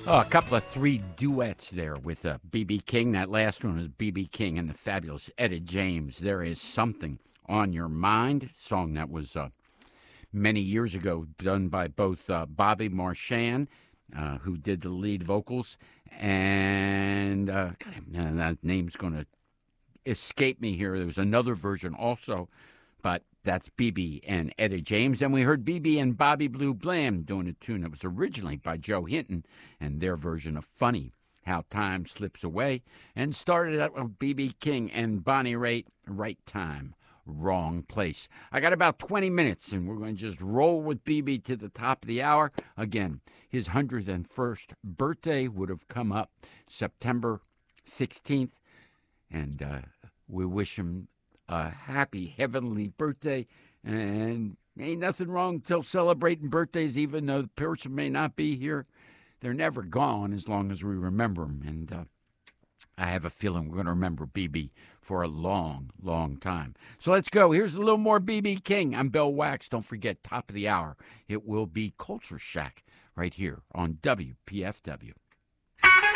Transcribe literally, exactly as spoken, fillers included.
Oh, a couple of three duets there with uh, B B. King. That last one was B B. King and the fabulous Etta James. There Is Something on Your Mind, song that was uh, many years ago done by both uh, Bobby Marchand, uh, who did the lead vocals, and uh, God, that name's going to escape me here. There was another version also, but that's B B and Etta James. And we heard B B and Bobby Blue Bland doing a tune that was originally by Joe Hinton and their version of Funny, How Time Slips Away, and started out with B B. King and Bonnie Raitt, Right Time, Wrong Place. I got about twenty minutes, and we're going to just roll with B B to the top of the hour. Again, his one hundred first birthday would have come up September sixteenth, and uh, we wish him a happy heavenly birthday, and ain't nothing wrong till celebrating birthdays, even though the person may not be here. They're never gone as long as we remember them, and uh, I have a feeling we're going to remember B B for a long, long time. So let's go. Here's a little more B B. King. I'm Bill Wax. Don't forget, top of the hour, it will be Culture Shack right here on W P F W.